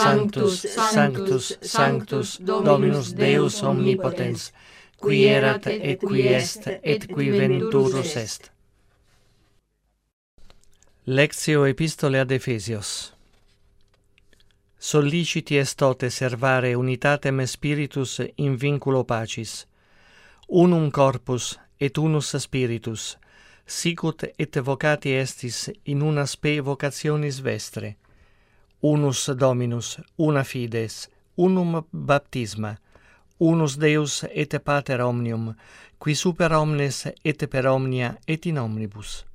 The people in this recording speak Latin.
Sanctus, Sanctus, Sanctus, Dominus Deus omnipotens, qui erat et qui est et qui venturus est. Lectio Epistole ad Ephesios. Solliciti est tote servare unitatem spiritus in vinculo pacis, unum corpus et unus spiritus, sicut et vocati estis in una spe vocationis vestre, unus Dominus, una fides, unum baptisma, unus Deus et Pater omnium, qui super omnes et per omnia et in omnibus.